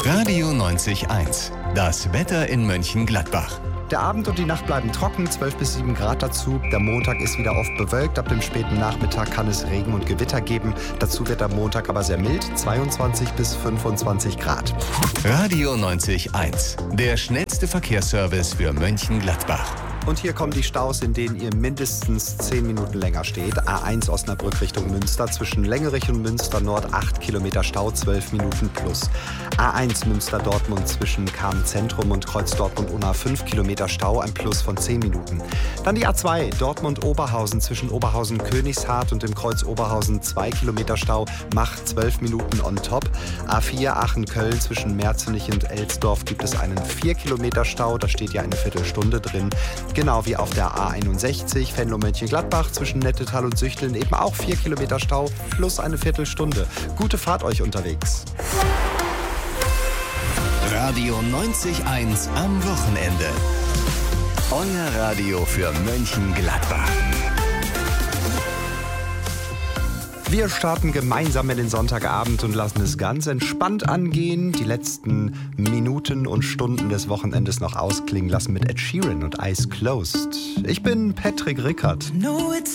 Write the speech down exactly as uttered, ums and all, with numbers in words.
Radio neunzig eins. Das Wetter in Mönchengladbach. Der Abend und die Nacht bleiben trocken, zwölf bis sieben Grad dazu. Der Montag ist wieder oft bewölkt. Ab dem späten Nachmittag kann es Regen und Gewitter geben. Dazu wird der Montag aber sehr mild, zweiundzwanzig bis fünfundzwanzig Grad. Radio neunzig eins. Der schnellste Verkehrsservice für Mönchengladbach. Und hier kommen die Staus, in denen ihr mindestens zehn Minuten länger steht. A eins Osnabrück Richtung Münster, zwischen Längerich und Münster Nord acht Kilometer Stau, zwölf Minuten plus. A eins Münster-Dortmund zwischen Kamen Zentrum und Kreuz Dortmund-Unna fünf Kilometer Stau, ein Plus von zehn Minuten. Dann die A zwei Dortmund-Oberhausen zwischen Oberhausen-Königshardt und dem Kreuz Oberhausen zwei Kilometer Stau, macht zwölf Minuten on top. A vier Aachen-Köln zwischen Merzenich und Elsdorf gibt es einen vier Kilometer Stau, da steht ja eine Viertelstunde drin. Genau wie auf der A einundsechzig Venlo-Mönchengladbach zwischen Nettetal und Süchteln eben auch vier Kilometer Stau plus eine Viertelstunde. Gute Fahrt euch unterwegs. Radio neunzig eins am Wochenende. Euer Radio für Mönchengladbach. Wir starten gemeinsam in den Sonntagabend und lassen es ganz entspannt angehen. Die letzten Minuten und Stunden des Wochenendes noch ausklingen lassen mit Ed Sheeran und Eyes Closed. Ich bin Patrick Rickert.